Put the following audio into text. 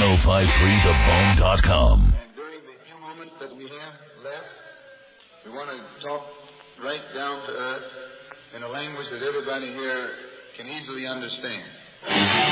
1053thebone.com. And during the few moments that we have left, we want to talk right down to earth in a language that everybody here can easily understand.